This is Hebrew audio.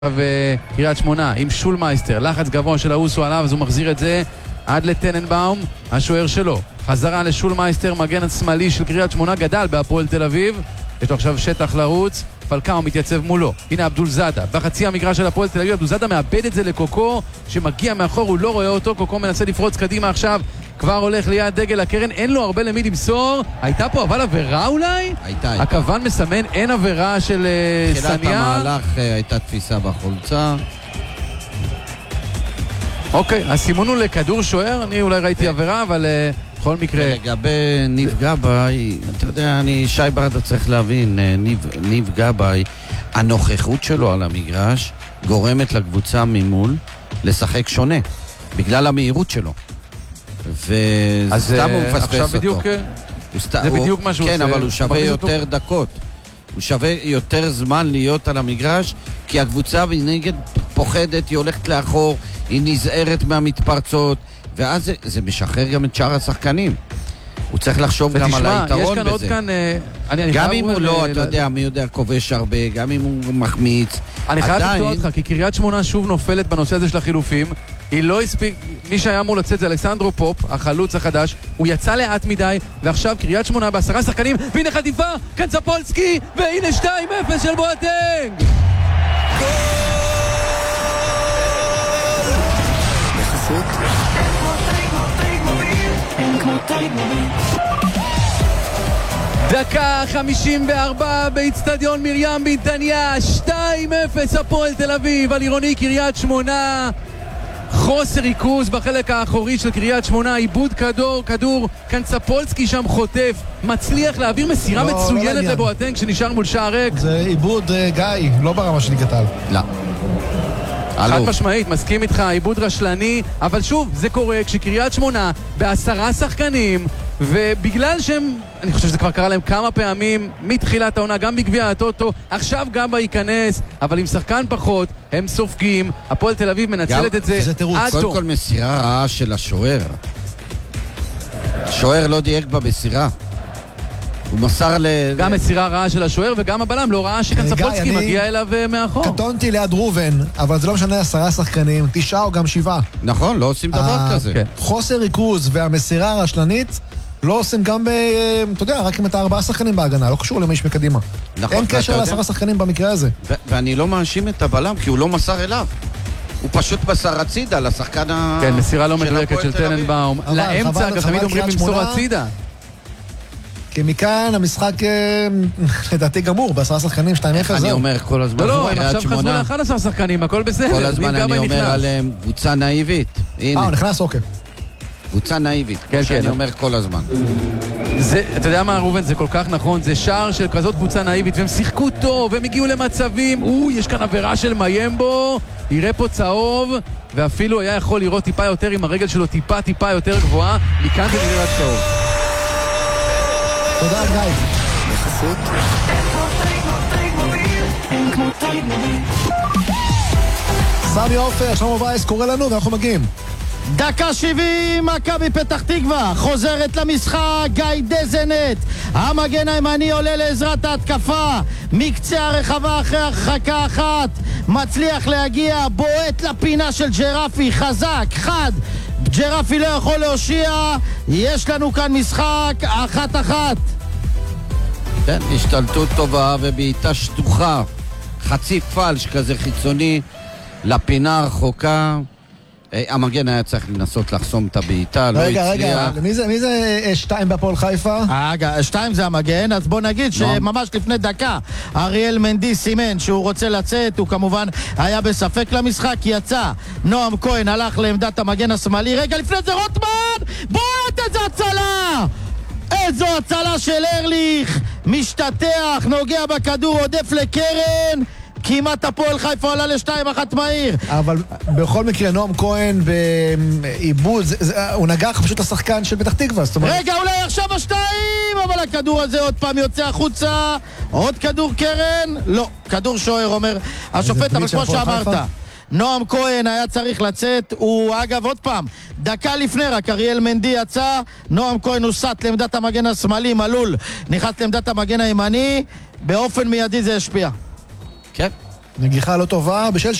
וקריית שמונה עם שולמייסטר, לחץ גבוה של האוסו עליו, אז הוא מחזיר את זה עד לטננבאום, השוער שלו. חזרה לשולמייסטר, מגן השמאלי של קריית שמונה, גדל בהפועל תל אביב, יש לו עכשיו שטח לרוץ, פלקאו מתייצב מולו. הנה אבדול זאדה, בחצי המגרש של הפועל תל אביב, אבדול זאדה מאבד את זה לקוקו, שמגיע מאחור, הוא לא רואה אותו, קוקו מנסה לפרוץ קדימה עכשיו, כבר הולך ליד דגל הקרן, אין לו הרבה למי למסור. הייתה פה אבל עבירה אולי? הייתה. הכוון מסמן, אין עבירה של סניה. תחילת המהלך הייתה תפיסה בחולצה. אוקיי, הסימון הוא לכדור שוער, אני אולי ראיתי עבירה, אבל בכל מקרה... לגבי ניב גבאי, אתה יודע, שי ברדה צריך להבין, ניב גבאי, הנוכחות שלו על המגרש גורמת לקבוצה ממול לשחק שונה, בגלל המהירות שלו. וסתם הוא מפספס אותו. זה בדיוק מה שהוא עושה. כן, אבל הוא שווה יותר דקות. הוא שווה יותר זמן להיות על המגרש, כי הקבוצה נגד פוחדת, היא הולכת לאחור, היא נזהרת מהמתפרצות, ואז זה משחרר גם את שאר השחקנים. הוא צריך לחשוב גם על היתרון בזה. גם אם הוא לא, אתה יודע, מי יודע, כובש הרבה, גם אם הוא מחמיץ. אני חייב לקטוע אותך, כי קריית שמונה שוב נופלת בנושא הזה של החילופים. היא לא הספיק, מי שהיה אמור לצאת זה אלכסנדרו פופ, החלוץ החדש, הוא יצא לאט מדי, ועכשיו קריית שמונה ב10 שחקנים, והנה חטיפה, קנצפולסקי, והנה 2-0 של בואטנג! דקה 54 באצטדיון מרים בנתניה, 2-0 הפועל תל אביב על עירוני קריית שמונה. חוסר ריכוז בחלק האחורי של קריית שמונה, איבוד כדור, קנצפולסקי שם חוטף, מצליח להעביר מסירה מצוינת לבואטנג שנשאר מול שער ריק. זה איבוד גיא, לא ברמה של ליגת-העל. לא. חד משמעית, מסכים איתך, איבוד רשלני, אבל שוב, זה קורה כשקריית שמונה ב10 שחקנים, ובגלל שהם, אני חושב שזה כבר קרה להם כמה פעמים מתחילת העונה, גם בגביע הטוטו, עכשיו גם ייכנס, אבל עם שחקן פחות, הם סופגים, הפועל תל אביב מנצלת את זה עד קודם כל מסירה רעה של השוער. השוער לא דייק במסירה. הוא מסר גם מסירה רעה של השוער וגם הבלם לא ראה שקנצפולסקי מגיע אליו מאחור. קטונתי ליד רובן, אבל זה לא משנה 10 שחקנים, 9 או גם 7. נכון, לא עושים דבר כזה. חוסר ריכוז והמסירה הרשלנית לא עושים גם אתה יודע, רק אם אתה 4 שחקנים בהגנה, לא קשור למי מקדימה. אין קשר ל10 שחקנים במקרה הזה. ואני לא מאשים את הבלם, כי הוא לא מסר אליו. הוא פשוט מסר הצידה לשחקן כן, מסירה לא מדויקת של טננבאום. לאמצע, גם תמיד אומרים למסור הצידה. כי מכאן המשחק לדעתי גמור, ב10 שחקנים 2-0. אני אומר כל הזמן, לא, הם עכשיו חזרו ל11 שחקנים, הכל בסדר. כל הזמן אני אומר עליהם קבוצה נאיבית. הוא נכנס, אוקיי. קבוצה נאיבית, כמו שאני אומר כל הזמן. אתה יודע מה, רובן, זה כל כך נכון, זה שער של כזאת קבוצה נאיבית, והם שיחקו טוב, והם הגיעו למצבים, יש כאן עבירה של מיימבו, יראה פה צהוב, ואפילו היה יכול לראות טיפה יותר עם הרגל שלו, טיפה יותר גבוהה, מכאן זה נראה צהוב. תודה, גיא. בחסות סמי עופר, שלמה וייס קורא לנו ואנחנו מגיעים. דקה 70, מכבי פתח תקווה חוזרת למשחק, גיא דזנט המגן הימני עולה לעזרת ההתקפה מקצה הרחבה אחרי הרחקה אחת, מצליח להגיע, בועט לפינה של ג'רפי, חזק, חד, ג'רפי לא יכול להושיע, יש לנו כאן משחק 1-1. כן, השתלטות טובה ובעיטה שטוחה, חצי פלש כזה חיצוני לפינה הרחוקה. המגן היה צריך לנסות לחסום את הבעיטה, לא הצליח. רגע, מי זה 2 בהפועל חיפה? 2 זה המגן, אז בוא נגיד שממש לפני דקה אריאל מנדי סימן שהוא רוצה לצאת, הוא כמובן היה בספק למשחק, יצא, נועם כהן הלך לעמדת המגן השמאלי, רגע לפני זה רוטמן, בועט איזה הצלה! איזו הצלה של ארליך, משתתח, נוגע בכדור, עודף לקרן, כמעט הפועל חיפה עלה ל2-1 מהיר. אבל בכל מקרה נועם כהן בעיבוד, הוא נגח פשוט לשחקן של פתח תקווה. רגע, אולי עכשיו 2, אבל הכדור הזה עוד פעם יוצא החוצה, עוד כדור קרן, לא, כדור שוער אומר השופט, אבל כמו שאמרת נועם כהן היה צריך לצאת, הוא אגב עוד פעם, דקה לפני רק אריאל מנדי יצא, נועם כהן הוסט לעמדת המגן השמאלי, מלול נכנס לעמדת המגן הימני, באופן מיידי זה השפיע. כן. נגיחה לא טובה בשל